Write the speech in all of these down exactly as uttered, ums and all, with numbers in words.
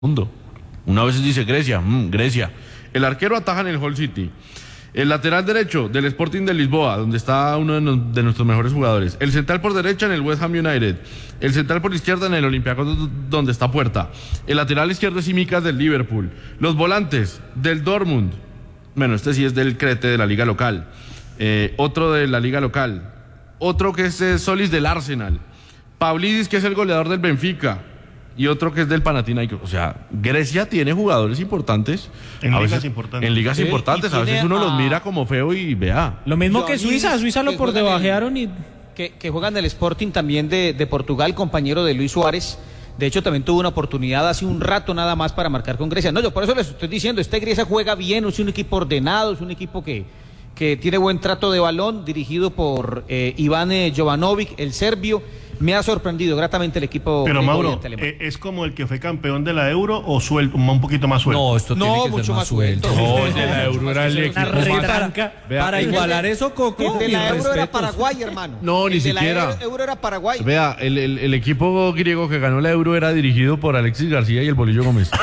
mundo. Una vez dice Grecia, mmm, Grecia. El arquero ataja en el Hull City. El lateral derecho del Sporting de Lisboa, donde está uno de, no, de nuestros mejores jugadores. El central por derecha en el West Ham United. El central por izquierda en el Olympiacos, donde está Puerta. El lateral izquierdo es Tsimikas del Liverpool. Los volantes del Dortmund. Bueno, este sí es del Crete, de la liga local. Eh, otro de la liga local. Otro que es eh, Solis del Arsenal. Pavlidis, que es el goleador del Benfica. Y otro que es del Panathinaikos. O sea, Grecia tiene jugadores importantes. En a ligas veces, importantes. En ligas Sí, importantes. A veces uno a... los mira como feo y vea. Lo mismo Joaquín, que Suiza. Suiza lo por debajearon y... Que, que juegan el Sporting también de, de Portugal, compañero de Luis Suárez. De hecho, también tuvo una oportunidad hace un rato nada más para marcar con Grecia. No, yo por eso les estoy diciendo, este Grecia juega bien, es un equipo ordenado, es un equipo que, que tiene buen trato de balón, dirigido por eh, Iván eh, Jovanovic, el serbio. Me ha sorprendido gratamente el equipo. Pero Mauro, eh, ¿es como el que fue campeón de la Euro o suelto, un poquito más suelto? No, esto No, tiene que mucho ser más más suelto. suelto. No, el de la Euro era el equipo más... Para, para igualar eso, Coco. El de la Euro era respetos. Paraguay, hermano. No, ni el de siquiera. La Euro era Paraguay. Vea, el, el, el equipo griego que ganó la Euro era dirigido por Alexis García y el Bolillo Gómez.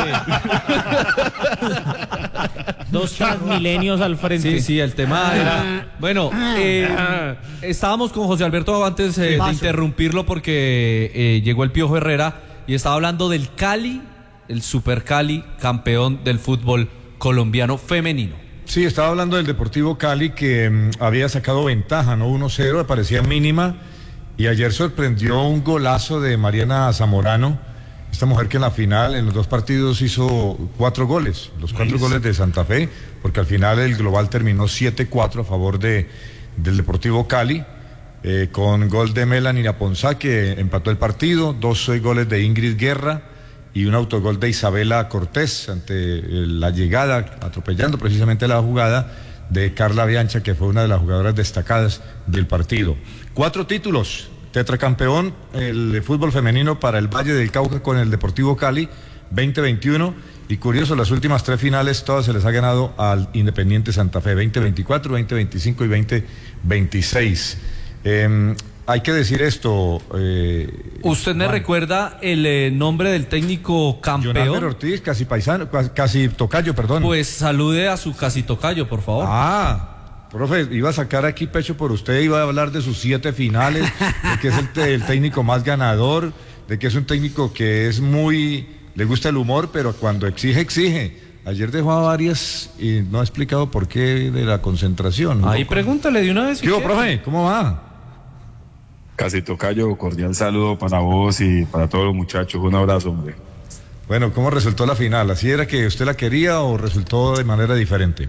Dos transmilenios al frente. Sí, sí, el tema era... Bueno, eh, estábamos con José Alberto antes eh, de interrumpirlo porque eh, llegó el Piojo Herrera y estaba hablando del Cali, el Super Cali, campeón del fútbol colombiano femenino. Sí, estaba hablando del Deportivo Cali que um, había sacado ventaja, ¿no? uno cero, parecía mínima, y ayer sorprendió un golazo de Mariana Zamorano, esta mujer que en la final, en los dos partidos hizo cuatro goles, los cuatro goles de Santa Fe, porque al final el global terminó siete cuatro a favor de, del Deportivo Cali, eh, con gol de Melanie Aponzá, que empató el partido, dos eh, goles de Ingrid Guerra, y un autogol de Isabela Cortés ante eh, la llegada, atropellando precisamente la jugada de Carla Biancha, que fue una de las jugadoras destacadas del partido. Cuatro títulos, tetracampeón el de fútbol femenino para el Valle del Cauca con el Deportivo Cali, veinte veintiuno, y curioso, las últimas tres finales todas se les ha ganado al Independiente Santa Fe, veinte veinticuatro, veinte veinticinco y veinte veintiséis. Eh, Hay que decir esto. Eh, ¿Usted me Juan, recuerda el eh, nombre del técnico campeón? Jonathan Ortiz, casi paisano, casi tocayo, perdón. Pues salude a su casi tocayo, por favor. Ah, profe, iba a sacar aquí pecho por usted, iba a hablar de sus siete finales, de que es el, el técnico más ganador, de que es un técnico que es muy, le gusta el humor, pero cuando exige, exige. Ayer dejó a varias y no ha explicado por qué de la concentración. Ahí ¿no? Pregúntale de una vez. ¿Qué hubo, profe? ¿Cómo va? Casi tocayo, cordial saludo para vos y para todos los muchachos. Un abrazo, hombre. Bueno, ¿cómo resultó la final? ¿Así era que usted la quería o resultó de manera diferente?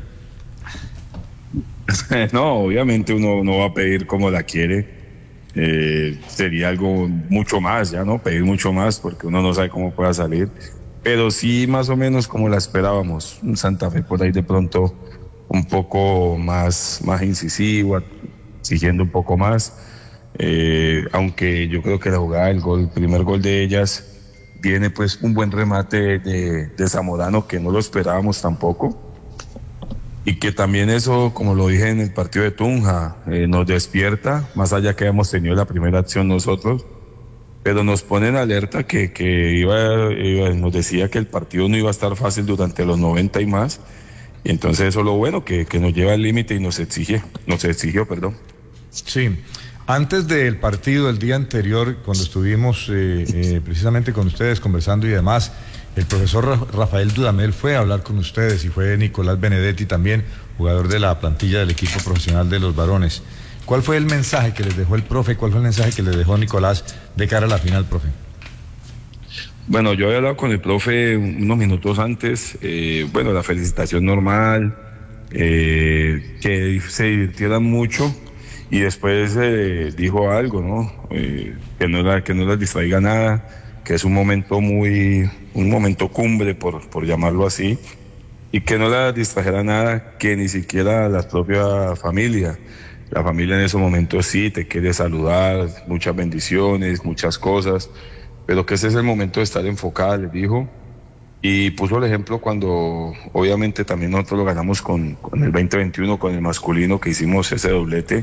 No, obviamente uno no va a pedir como la quiere. Eh, sería algo mucho más, ya, ¿no? Pedir mucho más porque uno no sabe cómo pueda salir. Pero sí, más o menos como la esperábamos. Un Santa Fe por ahí de pronto un poco más, más incisivo, exigiendo un poco más. Eh, aunque yo creo que la jugada, el gol, el primer gol de ellas, viene pues un buen remate de, de Zamorano que no lo esperábamos tampoco, y que también eso, como lo dije en el partido de Tunja, eh, nos despierta, más allá que hemos tenido la primera acción nosotros, pero nos pone en alerta que, que iba, iba, nos decía que el partido no iba a estar fácil durante los noventa y más, y entonces eso es lo bueno, que, que nos lleva al límite y nos exige, nos exigió, perdón. Sí. Antes del partido, el día anterior, cuando estuvimos eh, eh, precisamente con ustedes conversando y demás, el profesor Rafael Dudamel fue a hablar con ustedes y fue Nicolás Benedetti también, jugador de la plantilla del equipo profesional de los varones. ¿Cuál fue el mensaje que les dejó el profe? ¿Cuál fue el mensaje que les dejó Nicolás de cara a la final, profe? Bueno, yo había hablado con el profe unos minutos antes, eh, bueno, la felicitación normal, eh, que se divirtieran mucho. Y después eh, dijo algo, ¿no? Eh, que no la, que no les distraiga nada, que es un momento muy, un momento cumbre, por, por llamarlo así, y que no la distrajera nada, que ni siquiera la propia familia. La familia en esos momentos sí te quiere saludar, muchas bendiciones, muchas cosas, pero que ese es el momento de estar enfocada, les dijo. Y puso el ejemplo cuando, obviamente, también nosotros lo ganamos con, con el veinte veintiuno, con el masculino, que hicimos ese doblete.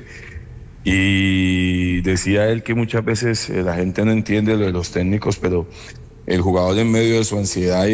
Y decía él que muchas veces eh, la gente no entiende lo de los técnicos, pero el jugador en medio de su ansiedad